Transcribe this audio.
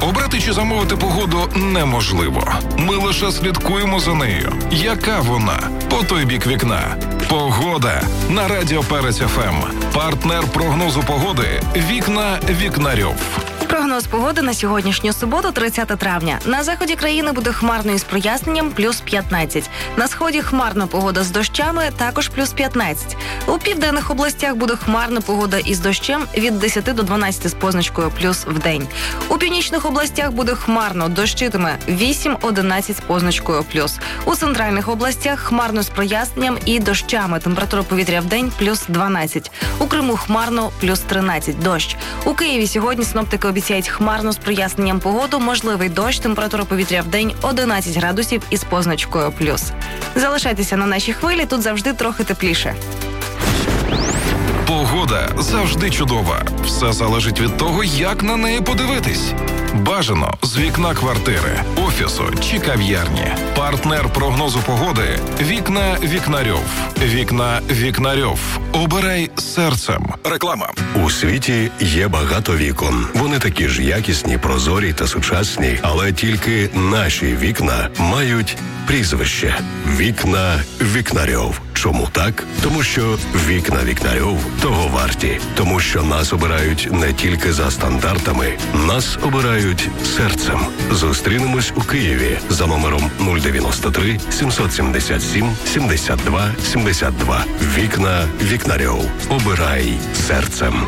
Обрати чи замовити погоду неможливо. Ми лише слідкуємо за нею. Яка вона? По той бік вікна. Погода на Радіо Перець ФМ. Партнер прогнозу погоди «Вікна Вікнарьов». Прогноз погоди на сьогоднішню суботу, 30 травня. На заході країни буде хмарно із проясненням плюс 15. На сході хмарна погода з дощами, також плюс 15. У південних областях буде хмарна погода із дощем від 10 до 12 з позначкою плюс в день. У північних областях буде хмарно, дощитиме 8-11 з позначкою плюс. У центральних областях хмарно з проясненням і дощами. Температура повітря в день плюс 12. У Криму хмарно плюс 13, дощ. У Києві сьогодні синоптики обіцяють хмарно з проясненням погоду, можливий дощ, температура повітря в день 11 градусів із позначкою плюс. Залишайтеся на нашій хвилі, тут завжди трохи тепліше. Погода завжди чудова. Все залежить від того, як на неї подивитись. Бажано з вікна квартири, офісу чи кав'ярні. Партнер прогнозу погоди «Вікна Вікнарьов». «Вікна Вікнарьов». Обирай серцем. Реклама. У світі є багато вікон. Вони такі ж якісні, прозорі та сучасні, але тільки наші вікна мають прізвище «Вікна Вікнарьов». Чому так? Тому що «Вікна Вікнарьов» того варті. Тому що нас обирають не тільки за стандартами, нас обирають серцем. Зустрінемось у Києві за номером 093 777 72 72. «Вікна Вікнарьов». Обирай серцем.